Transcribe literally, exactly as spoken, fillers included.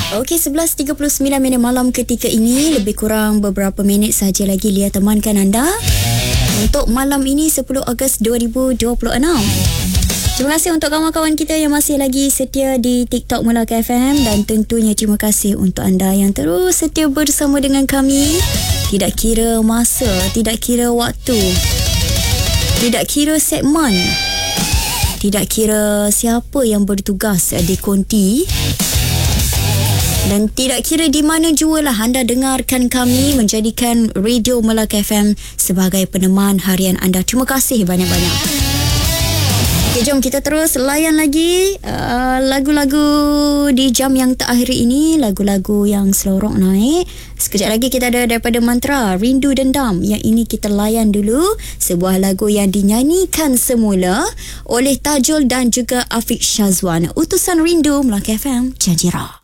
Okey, sebelas tiga puluh sembilan minit malam ketika ini. Lebih kurang beberapa minit saja lagi Lia temankan anda untuk malam ini sepuluh Ogos dua ribu dua puluh enam. Terima kasih untuk kawan-kawan kita yang masih lagi setia di TikTok Melaka F M, dan tentunya terima kasih untuk anda yang terus setia bersama dengan kami. Tidak kira masa, tidak kira waktu, tidak kira segmen, tidak kira siapa yang bertugas di konti, dan tidak kira di mana jua lah anda dengarkan kami, menjadikan Radio Melaka F M sebagai peneman harian anda. Terima kasih banyak-banyak. Okay, jom kita terus layan lagi uh, lagu-lagu di jam yang terakhir ini, lagu-lagu yang selorok naik. Sekejap lagi kita ada daripada Mantra, Rindu Dendam. Yang ini kita layan dulu, sebuah lagu yang dinyanyikan semula oleh Tajul dan juga Afiq Syazwan. Utusan Rindu, Melaka F M, Janji Rock.